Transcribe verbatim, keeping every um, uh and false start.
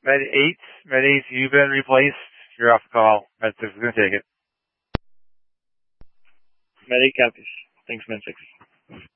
Med eight, Med eight, you've been replaced. You're off the call. Med six is going to take it. Med eight copies. Thanks, Med six.